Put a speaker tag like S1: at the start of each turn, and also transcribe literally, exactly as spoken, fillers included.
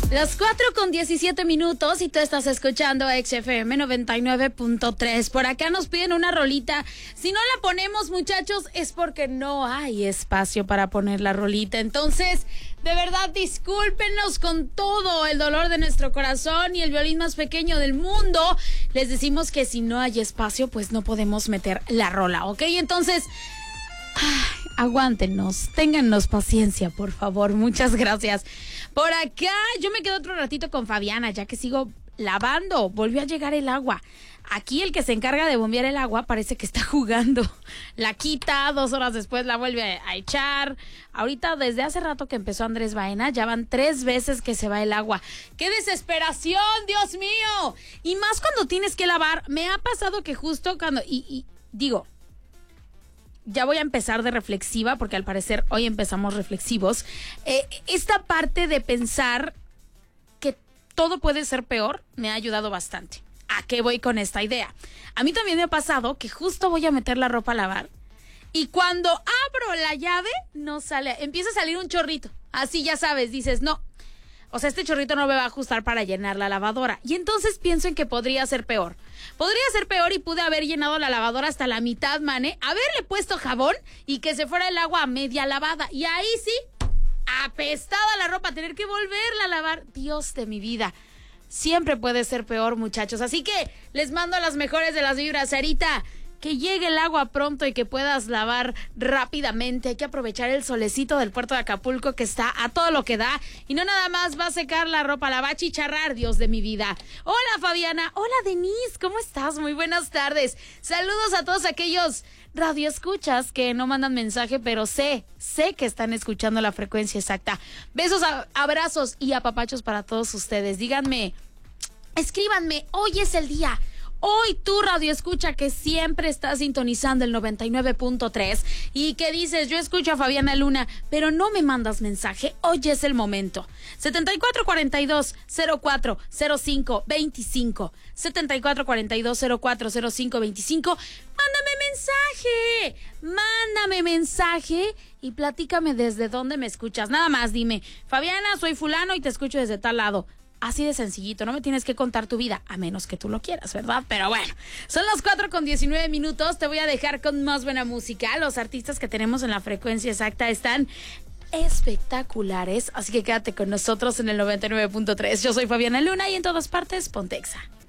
S1: Las cuatro con diecisiete minutos y tú estás escuchando X F M noventa y nueve punto tres. Por acá nos piden una rolita. Si no la ponemos, muchachos, es porque no hay espacio para poner la rolita. Entonces, de verdad, discúlpenos con todo el dolor de nuestro corazón y el violín más pequeño del mundo. Les decimos que si no hay espacio, pues no podemos meter la rola, ¿ok? Entonces, ay, aguántenos, téngannos paciencia, por favor. Muchas gracias. Por acá, yo me quedo otro ratito con Fabiana, ya que sigo lavando. Volvió a llegar el agua. Aquí el que se encarga de bombear el agua parece que está jugando. La quita, dos horas después la vuelve a echar. Ahorita, desde hace rato que empezó Andrés Baena, ya van tres veces que se va el agua. ¡Qué desesperación, Dios mío! Y más cuando tienes que lavar. Me ha pasado que justo cuando... Y, y digo... Ya voy a empezar de reflexiva, porque al parecer hoy empezamos reflexivos. Eh, esta parte de pensar que todo puede ser peor me ha ayudado bastante. ¿A qué voy con esta idea? A mí también me ha pasado que justo voy a meter la ropa a lavar y cuando abro la llave no sale, empieza a salir un chorrito. Así ya sabes, dices, no. O sea, este chorrito no me va a ajustar para llenar la lavadora. Y entonces pienso en que podría ser peor. Podría ser peor y pude haber llenado la lavadora hasta la mitad, mané. Haberle puesto jabón y que se fuera el agua a media lavada. Y ahí sí, apestada la ropa, tener que volverla a lavar. Dios de mi vida. Siempre puede ser peor, muchachos. Así que les mando las mejores de las vibras, Sarita. Que llegue el agua pronto y que puedas lavar rápidamente. Hay que aprovechar el solecito del puerto de Acapulco que está a todo lo que da. Y no nada más va a secar la ropa, la va a chicharrar, Dios de mi vida. Hola, Fabiana. Hola, Denise. ¿Cómo estás? Muy buenas tardes. Saludos a todos aquellos radioescuchas que no mandan mensaje, pero sé, sé que están escuchando la frecuencia exacta. Besos, a, abrazos y apapachos para todos ustedes. Díganme, escríbanme, hoy es el día. Hoy tú, radio escucha, que siempre estás sintonizando el noventa y nueve punto tres y que dices, yo escucho a Fabiana Luna, pero no me mandas mensaje, hoy es el momento. setenta y cuatro cuarenta y dos cero cuatro cero cinco veinticinco, setenta y cuatro cuarenta y dos cero cuatro cero cinco veinticinco, mándame mensaje, mándame mensaje y platícame desde dónde me escuchas. Nada más dime, Fabiana, soy fulano y te escucho desde tal lado. Así de sencillito, no me tienes que contar tu vida, a menos que tú lo quieras, ¿verdad? Pero bueno, son las cuatro con diecinueve minutos, te voy a dejar con más buena música. Los artistas que tenemos en la frecuencia exacta están espectaculares, así que quédate con nosotros en el noventa y nueve punto tres. Yo soy Fabiana Luna y en todas partes, Pontexa.